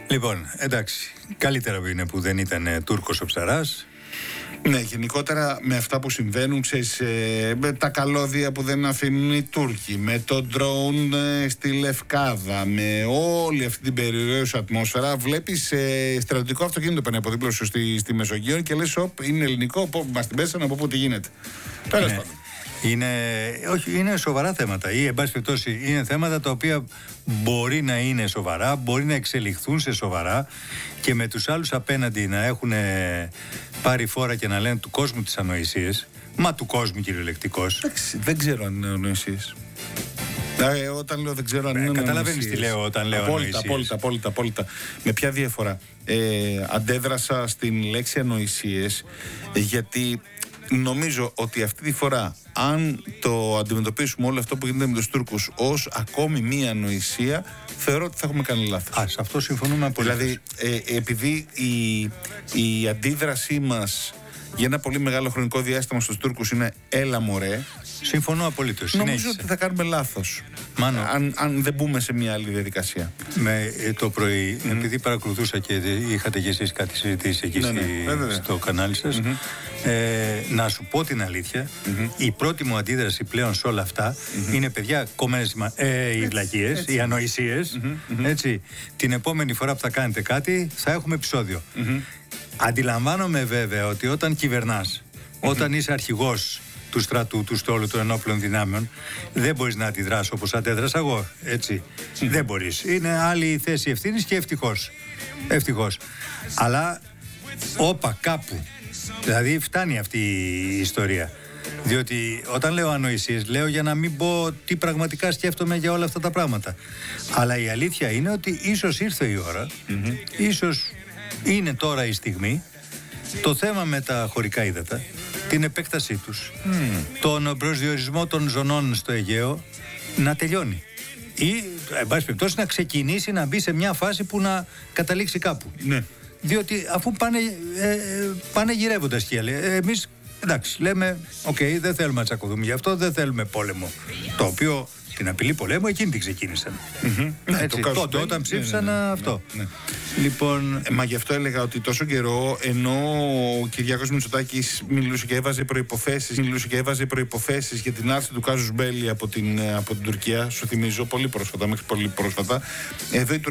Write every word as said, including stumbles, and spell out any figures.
Λοιπόν, εντάξει, καλύτερα είναι που δεν ήταν ε, Τούρκος ο ψαράς. Ναι, γενικότερα με αυτά που συμβαίνουν, ξέρεις, ε, με τα καλώδια που δεν αφήνουν οι Τούρκοι, με το ντρόουν ε, στη Λευκάδα, με όλη αυτή την περιραίουσα ατμόσφαιρα, βλέπεις ε, στρατιωτικό αυτοκίνητο παίρνει από δίπλα σου στη, στη Μεσογείο και λες, οπ, είναι ελληνικό, πω, μας την πέσανε από πού τι γίνεται. Τέλος πάντων. Είναι, όχι, είναι σοβαρά θέματα ή εν πάση περιπτώσει είναι θέματα τα οποία μπορεί να είναι σοβαρά, μπορεί να εξελιχθούν σε σοβαρά και με τους άλλους απέναντι να έχουν πάρει φόρα και να λένε του κόσμου τις ανοησίες, μα του κόσμου κυριολεκτικώς. Δεν ξέρω αν είναι ανοησίες. Ε, όταν λέω δεν ξέρω αν είναι ανοησίες. Καταλαβαίνεις τι λέω όταν λέω απόλυτα, ανοησίες. Απόλυτα, απόλυτα, απόλυτα. Με ποια διαφορά. Ε, αντέδρασα στην λέξη ανοησίες γιατί νομίζω ότι αυτή τη φορά, αν το αντιμετωπίσουμε όλο αυτό που γίνεται με τους Τούρκους ως ακόμη μία ανοησία, θεωρώ ότι θα έχουμε κάνει λάθος. Α, σε αυτό συμφωνούμε απολύτως. Δηλαδή, ε, επειδή η, η αντίδρασή μας για ένα πολύ μεγάλο χρονικό διάστημα στους Τούρκους είναι έλα μωρέ, συμφωνώ απολύτως. νομίζω Συνέχισε. ότι θα κάνουμε λάθος. Μάνο. Αν, αν δεν μπούμε σε μια άλλη διαδικασία. Με, ε, το πρωί, mm-hmm. επειδή παρακολουθούσα και είχατε και εσείς κάτι συζητήσει εκεί ναι, στη, ναι, στο κανάλι σας, mm-hmm. ε, να σου πω την αλήθεια, mm-hmm. η πρώτη μου αντίδραση πλέον σε όλα αυτά mm-hmm. είναι, παιδιά, κομμένες ε, οι βλακίες, οι ανοησίες. Mm-hmm. Έτσι, την επόμενη φορά που θα κάνετε κάτι θα έχουμε επεισόδιο. Mm-hmm. Αντιλαμβάνομαι βέβαια ότι όταν κυβερνάς, mm-hmm. όταν είσαι αρχηγός του στρατού, του στόλου, των ενόπλων δυνάμεων, δεν μπορείς να αντιδράσεις όπως αντέδρασα εγώ, έτσι. Mm. Δεν μπορείς. Είναι άλλη η θέση ευθύνης και ευτυχώς. Ευτυχώς. Αλλά, όπα, κάπου. Δηλαδή, φτάνει αυτή η ιστορία. Διότι όταν λέω ανοησίες, λέω για να μην πω τι πραγματικά σκέφτομαι για όλα αυτά τα πράγματα. Αλλά η αλήθεια είναι ότι ίσως ήρθε η ώρα, mm-hmm. ίσως είναι τώρα η στιγμή, το θέμα με τα χωρικά ύδατα, την επέκτασή τους, mm. τον προσδιορισμό των ζωνών στο Αιγαίο να τελειώνει. Ή, εν πάση περιπτώσει, να ξεκινήσει να μπει σε μια φάση που να καταλήξει κάπου. Ναι. Διότι αφού πάνε, ε, πάνε γυρεύοντας και άλλοι, ε, εμείς, εντάξει, λέμε, οκ, okay, δεν θέλουμε να τσακωθούμε γι' αυτό, δεν θέλουμε πόλεμο. Το οποίο την απειλή πολέμου εκείνη την ξεκίνησαν. Mm-hmm. Έτσι, το τότε, όταν ψήφισαν ναι, ναι, ναι, αυτό. Ναι, ναι. Λοιπόν, ε, μα γι' αυτό έλεγα ότι τόσο καιρό, ενώ ο Κυριάκος Μητσοτάκης μιλούσε και έβαζε προϋποθέσεις, μιλούσε και έβαζε προϋποθέσεις για την άρση του κάζους μπέλι από την, από την Τουρκία, σου θυμίζω, πολύ πρόσφατα, μέχρι πολύ πρόσφατα, εδώ η